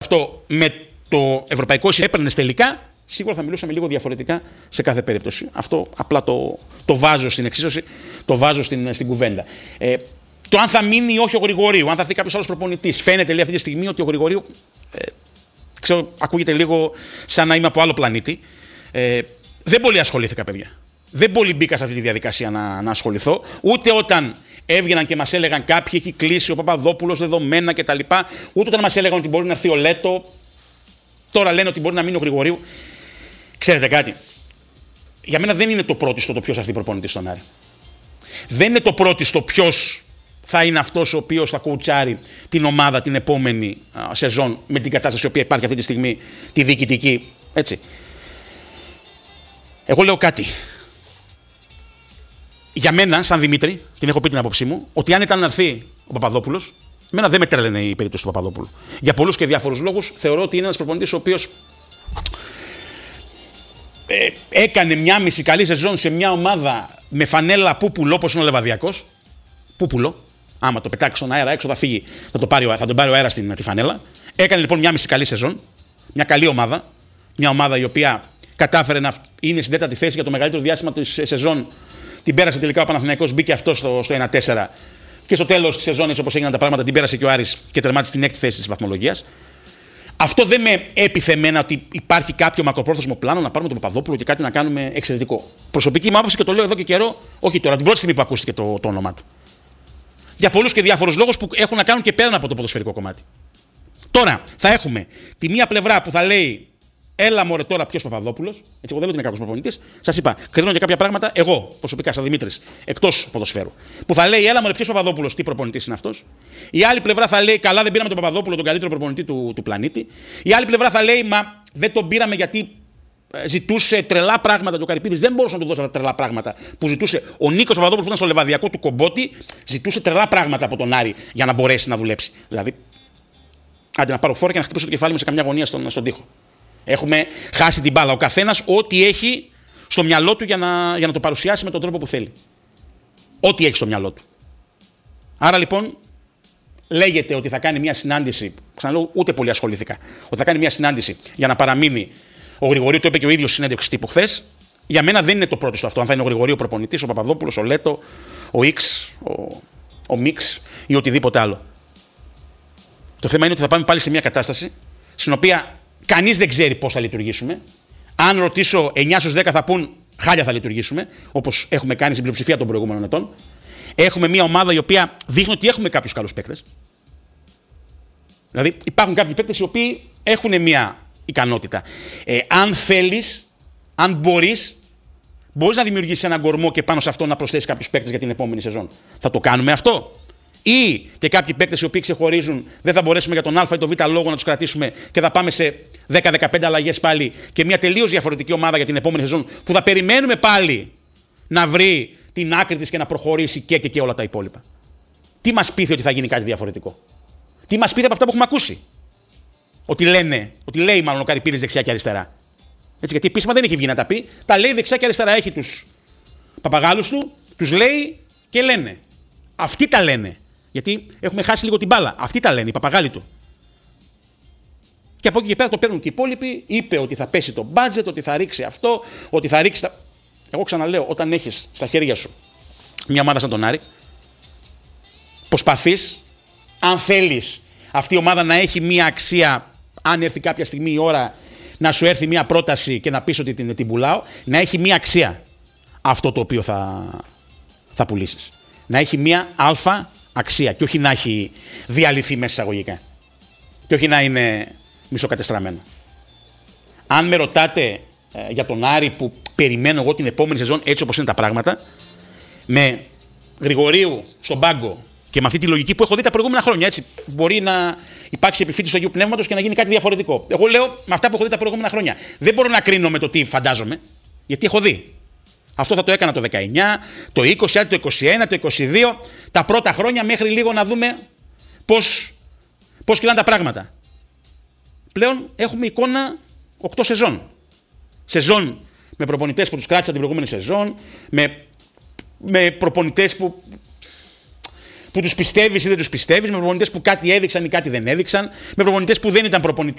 αυτό με το ευρωπαϊκό έπαιρνες τελικά, σίγουρα θα μιλούσαμε λίγο διαφορετικά σε κάθε περίπτωση. Αυτό απλά το βάζω στην εξίσωση, το βάζω στην κουβέντα. Το αν θα μείνει ή όχι ο Γρηγορίου, αν θα έρθει κάποιος άλλος προπονητής. Φαίνεται λέει αυτή τη στιγμή ότι ο Γρηγορίου, ξέρω, ακούγεται λίγο σαν να είμαι από άλλο πλανήτη. Δεν πολύ ασχολήθηκα, παιδιά. Δεν πολύ μπήκα σε αυτή τη διαδικασία να ασχοληθώ. Ούτε όταν έβγαιναν και μας έλεγαν κάποιοι, έχει κλείσει ο Παπαδόπουλος δεδομένα κτλ. Ούτε όταν μας έλεγαν ότι μπορεί να έρθει ο Λέτο. Τώρα λένε ότι μπορεί να μείνει ο Γρηγορίου. Ξέρετε κάτι. Για μένα δεν είναι το πρώτο το ποιος θα έρθει προπονητής στον Άρη. Δεν είναι το πρώτο ποιος θα είναι αυτός ο οποίος θα κουουουτσάρει την ομάδα την επόμενη σεζόν με την κατάσταση η οποία υπάρχει αυτή τη στιγμή, τη διοικητική. Έτσι. Εγώ λέω κάτι. Για μένα, σαν Δημήτρη, την έχω πει την άποψή μου, ότι αν ήταν να έρθει ο Παπαδόπουλος, εμένα δεν με τρέλαινε η περίπτωση του Παπαδόπουλου. Για πολλούς και διάφορους λόγους θεωρώ ότι είναι ένας προπονητής ο οποίος έκανε μια μισή καλή σεζόν σε μια ομάδα με φανέλα πούπουλο όπως είναι ο Λεβαδιακός. Πούπουλο. Άμα το πετάξει στον αέρα έξω θα φύγει, θα τον πάρει ο αέρας τη φανέλα. Έκανε λοιπόν μια μισή καλή σεζόν. Μια καλή ομάδα. Μια ομάδα η οποία κατάφερε να είναι στην τέταρτη θέση για το μεγαλύτερο διάστημα της σεζόν. Την πέρασε τελικά ο Παναθηναϊκός, μπήκε αυτό στο 1-4. Και στο τέλος της σεζόν, όπως έγιναν τα πράγματα, την πέρασε και ο Άρης και τερμάτισε στην έκτη θέση της βαθμολογίας. Αυτό δεν με έπιθε εμένα ότι υπάρχει κάποιο μακροπρόθεσμο πλάνο να πάρουμε τον Παπαδόπουλο και κάτι να κάνουμε εξαιρετικό. Προσωπική μου άποψη και το λέω εδώ και καιρό, όχι τώρα, την πρώτη στιγμή που ακούστηκε το όνομά του. Για πολλούς και διάφορους λόγους που έχουν να κάνουν και πέραν από το ποδοσφαιρικό κομμάτι. Τώρα θα έχουμε τη μία πλευρά που θα λέει, έλα μωρέ τώρα ποιος Παπαδόπουλος. Έτσι, εγώ δεν λέω ότι είναι κακός προπονητής. Σας είπα, κρίνω και κάποια πράγματα εγώ προσωπικά, σαν Δημήτρης, εκτός ποδοσφαίρου. Που θα λέει, έλα μωρέ ποιος Παπαδόπουλος, τι προπονητής είναι αυτός. Η άλλη πλευρά θα λέει, καλά δεν πήραμε τον Παπαδόπουλο, τον καλύτερο προπονητή του πλανήτη. Η άλλη πλευρά θα λέει, μα δεν τον πήραμε γιατί ζητούσε τρελά πράγματα. Και ο Καρυπίδης δεν μπορούσε να του δώσει τα τρελά πράγματα που ζητούσε. Ο Νίκος Παπαδόπουλος που ήταν στο Λεβαδιακό του Κομπότη, ζητούσε τρελά πράγματα από τον Άρη για να μπορέσει να δουλέψει. Δηλαδή, άντε να πάρω φόρα και να χτυπήσω το κεφάλι μου σε καμιά γωνία στον τοίχο. Έχουμε χάσει την μπάλα. Ο καθένας ό,τι έχει στο μυαλό του για να το παρουσιάσει με τον τρόπο που θέλει. Ό,τι έχει στο μυαλό του. Άρα λοιπόν, λέγεται ότι θα κάνει μια συνάντηση. Ξαναλέω, ούτε πολύ ασχολήθηκα. Ότι θα κάνει μια συνάντηση για να παραμείνει ο Γρηγορίου. Το είπε και ο ίδιος στη συνέντευξη τύπου χθες. Για μένα δεν είναι το πρώτο αυτό. Αν θα είναι ο Γρηγορίου προπονητής, ο Παπαδόπουλος, ο Λέτο, ο X, ο Μίξ ή οτιδήποτε άλλο. Το θέμα είναι ότι θα πάμε πάλι σε μια κατάσταση στην οποία κανείς δεν ξέρει πώς θα λειτουργήσουμε. Αν ρωτήσω 9 στους 10 θα πούν χάλια θα λειτουργήσουμε, όπως έχουμε κάνει στην πλειοψηφία των προηγούμενων ετών. Έχουμε μια ομάδα η οποία δείχνει ότι έχουμε κάποιους καλούς παίκτες. Δηλαδή υπάρχουν κάποιοι παίκτες οι οποίοι έχουν μια ικανότητα. Αν θέλεις, αν μπορείς να δημιουργήσεις έναν κορμό και πάνω σε αυτό να προσθέσεις κάποιους παίκτες για την επόμενη σεζόν. Θα το κάνουμε αυτό. Ή και κάποιοι παίκτες οι οποίοι ξεχωρίζουν, δεν θα μπορέσουμε για τον Α ή τον Β λόγο να τους κρατήσουμε και θα πάμε σε 10-15 αλλαγές πάλι και μια τελείως διαφορετική ομάδα για την επόμενη σεζόν που θα περιμένουμε πάλι να βρει την άκρη της και να προχωρήσει και όλα τα υπόλοιπα. Τι μας πείθει ότι θα γίνει κάτι διαφορετικό. Τι μας πείθει από αυτά που έχουμε ακούσει. Ότι λέει μάλλον ο Καρυπίδης δεξιά και αριστερά. Έτσι, γιατί επίσημα δεν έχει βγει να τα πει. Τα λέει δεξιά και αριστερά. Έχει τους παπαγάλους του, τους λέει και λένε. Αυτοί τα λένε. Γιατί έχουμε χάσει λίγο την μπάλα. Αυτοί τα λένε, οι παπαγάλοι του. Και από εκεί και πέρα το παίρνουν και οι υπόλοιποι. Είπε ότι θα πέσει το budget, ότι θα ρίξει αυτό, ότι θα ρίξει τα. Εγώ ξαναλέω, όταν έχεις στα χέρια σου μια ομάδα σαν τον Άρη, προσπαθείς, αν θέλεις αυτή η ομάδα να έχει μια αξία, αν έρθει κάποια στιγμή η ώρα να σου έρθει μια πρόταση και να πεις ότι την πουλάω, να έχει μια αξία αυτό το οποίο θα πουλήσεις. Να έχει μια αλφα αξία και όχι να έχει διαλυθεί μέσα εισαγωγικά. Και όχι να είναι μισοκατεστραμμένο. Αν με ρωτάτε για τον Άρη που περιμένω εγώ την επόμενη σεζόν έτσι όπως είναι τα πράγματα, με Γρηγορίου στον πάγκο και με αυτή τη λογική που έχω δει τα προηγούμενα χρόνια, έτσι, μπορεί να υπάρξει επιφύτηση του Αγίου Πνεύματος και να γίνει κάτι διαφορετικό. Εγώ λέω με αυτά που έχω δει τα προηγούμενα χρόνια. Δεν μπορώ να κρίνω με το τι φαντάζομαι, γιατί έχω δει. Αυτό θα το έκανα το 19, το 20, το 21, το 22, τα πρώτα χρόνια μέχρι λίγο να δούμε πώς κυλάνε τα πράγματα. Πλέον έχουμε εικόνα 8 σεζόν. Σεζόν με προπονητές που τους κράτησαν την προηγούμενη σεζόν, με προπονητές που τους πιστεύεις ή δεν τους πιστεύεις, με προπονητές που κάτι έδειξαν ή κάτι δεν έδειξαν, με προπονητές που δεν ήταν προπονητές